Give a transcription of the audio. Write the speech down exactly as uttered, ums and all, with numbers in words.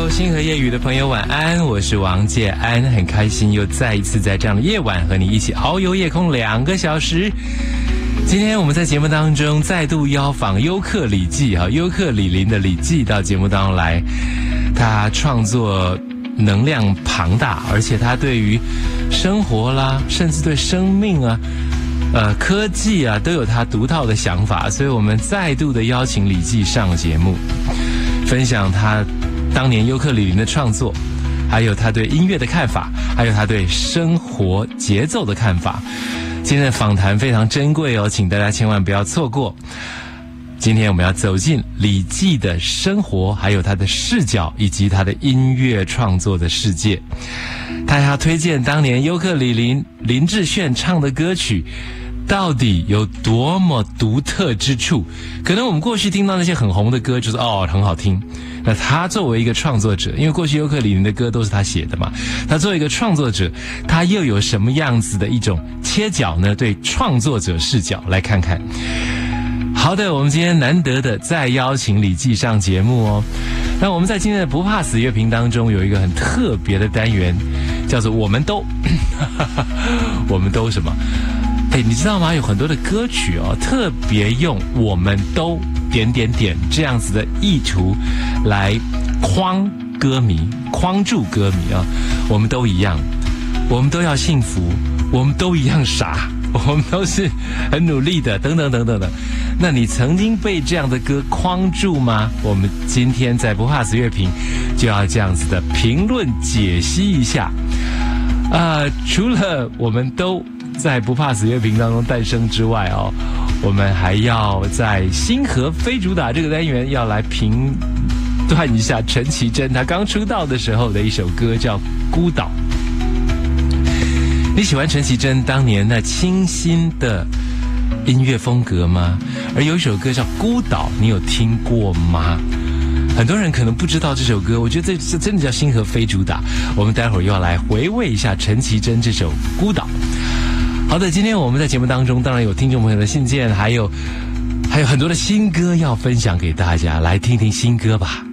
星河夜雨的朋友晚安，我是王介安，很开心又再一次在这样的夜晚和你一起遨游夜空两个小时。今天我们在节目当中再度邀访优客李记啊，优客李林的李记到节目当中来，他创作能量庞大，而且他对于生活啦，甚至对生命啊呃，科技啊，都有他独到的想法，所以我们再度的邀请李记上节目，分享他当年优客李林的创作，还有他对音乐的看法，还有他对生活节奏的看法。今天的访谈非常珍贵哦，请大家千万不要错过。今天我们要走进李记的生活，还有他的视角，以及他的音乐创作的世界。他还要推荐当年优客李林林志炫唱的歌曲到底有多么独特之处。可能我们过去听到那些很红的歌就是哦很好听，那他作为一个创作者，因为过去优客李林的歌都是他写的嘛，他作为一个创作者，他又有什么样子的一种切角呢？对创作者视角来看看。好的，我们今天难得的再邀请李记上节目哦。那我们在今天的不怕死乐评当中有一个很特别的单元，叫做我们都我们都什么？哎，你知道吗？有很多的歌曲哦，特别用我们都点点点这样子的意图来框歌迷，框住歌迷啊。我们都一样，我们都要幸福，我们都一样傻，我们都是很努力的，等等等等的。那你曾经被这样的歌框住吗？我们今天在不怕死乐评就要这样子的评论解析一下。呃，除了我们都在不怕死乐评当中诞生之外哦，我们还要在星河非主打这个单元要来评断一下陈绮贞她刚出道的时候的一首歌叫《孤岛》。你喜欢陈绮贞当年那清新的音乐风格吗？而有一首歌叫《孤岛》，你有听过吗？很多人可能不知道这首歌，我觉得这这真的叫星河非主打。我们待会儿又要来回味一下陈绮贞这首《孤岛》。好的，今天我们在节目当中当然有听众朋友的信件，还有还有很多的新歌要分享给大家，来听听新歌吧。